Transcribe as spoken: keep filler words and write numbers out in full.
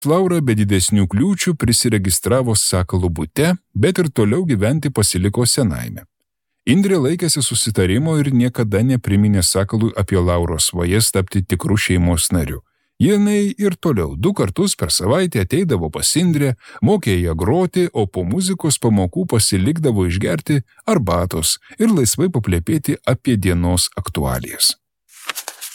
Laura be didesnių kliūčių prisiregistravo Sakalų bute, bet ir toliau gyventi pasiliko Senaime. Indrė laikėsi susitarimo ir niekada nepriminė Sakalui apie Lauros svajas tapti tikrų šeimos nariu. Jinai ir toliau du kartus per savaitę ateidavo pas Indrę, mokė ją groti, o po muzikos pamokų pasilikdavo išgerti arbatos ir laisvai paplepėti apie dienos aktualijas.